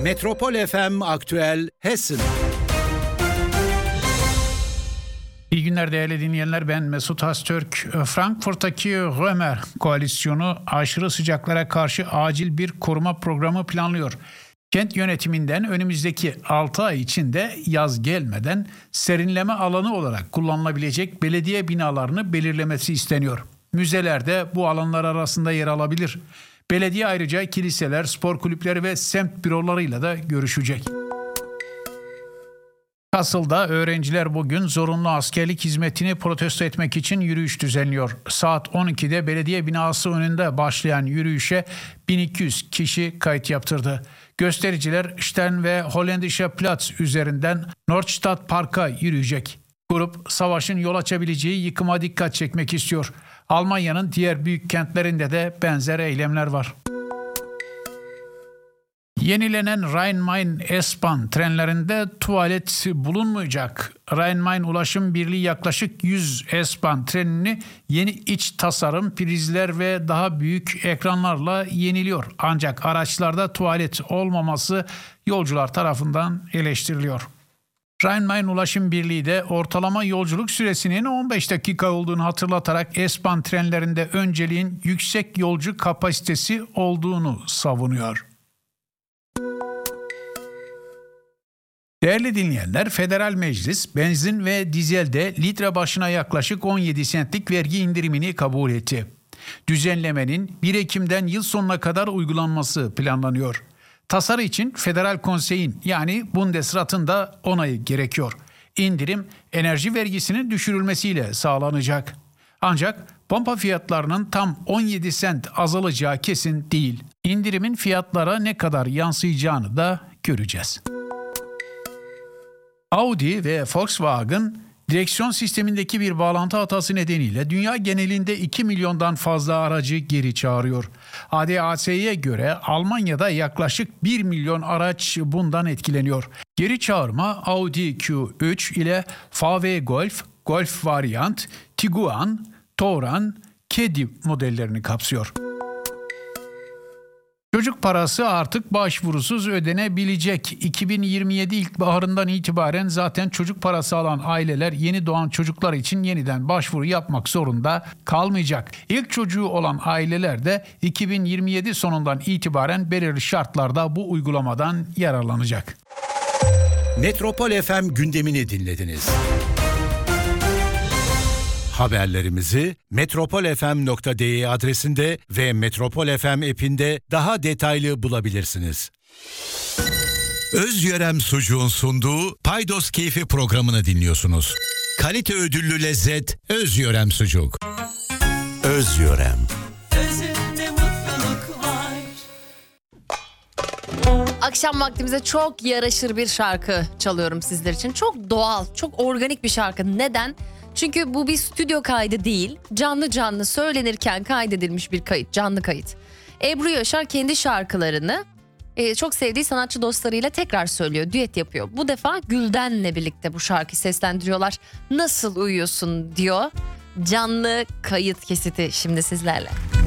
Metropol FM Aktüel Hessen. İyi günler değerli dinleyenler, ben Mesut Haztürk. Frankfurt'taki Römer koalisyonu aşırı sıcaklara karşı acil bir koruma programı planlıyor. Kent yönetiminden önümüzdeki 6 ay içinde yaz gelmeden serinleme alanı olarak kullanılabilecek belediye binalarını belirlemesi isteniyor. Müzeler de bu alanlar arasında yer alabilir. Belediye ayrıca kiliseler, spor kulüpleri ve semt bürolarıyla da görüşecek. Kassel'da öğrenciler bugün zorunlu askerlik hizmetini protesto etmek için yürüyüş düzenliyor. Saat 12'de belediye binası önünde başlayan yürüyüşe 1200 kişi kayıt yaptırdı. Göstericiler Stern ve Holländische Platz üzerinden Nordstadt Park'a yürüyecek. Grup savaşın yol açabileceği yıkıma dikkat çekmek istiyor. Almanya'nın diğer büyük kentlerinde de benzer eylemler var. Yenilenen Rhein-Main S-Bahn trenlerinde tuvalet bulunmayacak. Rhein-Main Ulaşım Birliği yaklaşık 100 S-Bahn trenini yeni iç tasarım, prizler ve daha büyük ekranlarla yeniliyor. Ancak araçlarda tuvalet olmaması yolcular tarafından eleştiriliyor. Rhein-Main Ulaşım Birliği de ortalama yolculuk süresinin 15 dakika olduğunu hatırlatarak S-Bahn trenlerinde önceliğin yüksek yolcu kapasitesi olduğunu savunuyor. Değerli dinleyenler, Federal Meclis benzin ve dizelde litre başına yaklaşık 17 centlik vergi indirimini kabul etti. Düzenlemenin 1 Ekim'den yıl sonuna kadar uygulanması planlanıyor. Tasarı için Federal Konsey'in yani Bundesrat'ın da onayı gerekiyor. İndirim enerji vergisinin düşürülmesiyle sağlanacak. Ancak pompa fiyatlarının tam 17 sent azalacağı kesin değil. İndirimin fiyatlara ne kadar yansıyacağını da göreceğiz. Audi ve Volkswagen direksiyon sistemindeki bir bağlantı hatası nedeniyle dünya genelinde 2 milyondan fazla aracı geri çağırıyor. ADAC'ye göre Almanya'da yaklaşık 1 milyon araç bundan etkileniyor. Geri çağırma Audi Q3 ile VW Golf, Golf Variant, Tiguan, Touran, Caddy modellerini kapsıyor. Çocuk parası artık başvurusuz ödenebilecek. 2027 ilkbaharından itibaren zaten çocuk parası alan aileler yeni doğan çocuklar için yeniden başvuru yapmak zorunda kalmayacak. İlk çocuğu olan aileler de 2027 sonundan itibaren belirli şartlarda bu uygulamadan yararlanacak. Metropol FM gündemini dinlediniz. Haberlerimizi metropolfm.de adresinde ve Metropol FM app'inde daha detaylı bulabilirsiniz. Özyörem Sucuğun sunduğu Paydos Keyfi programını dinliyorsunuz. Kalite ödüllü lezzet Özyörem Sucuk. Özyörem. Özünde mutluluk var. Akşam vaktimize çok yaraşır bir şarkı çalıyorum sizler için. Çok doğal, çok organik bir şarkı. Neden? Çünkü bu bir stüdyo kaydı değil, canlı canlı söylenirken kaydedilmiş bir kayıt, canlı kayıt. Ebru Yaşar kendi şarkılarını çok sevdiği sanatçı dostlarıyla tekrar söylüyor, düet yapıyor. Bu defa Gülden'le birlikte bu şarkıyı seslendiriyorlar. Nasıl uyuyorsun diyor. Canlı kayıt kesiti şimdi sizlerle.